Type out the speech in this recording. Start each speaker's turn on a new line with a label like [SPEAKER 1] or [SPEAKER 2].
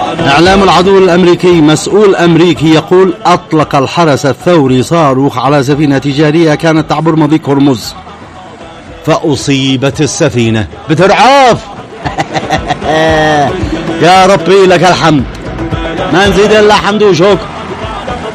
[SPEAKER 1] إعلام العدو الأمريكي. مسؤول أمريكي يقول أطلق الحرس الثوري صاروخ على سفينة تجارية كانت تعبر مضيق هرمز فأصيبت السفينة بترعاف. يا ربي لك الحمد، ما نزيد إلا حمد وشكر.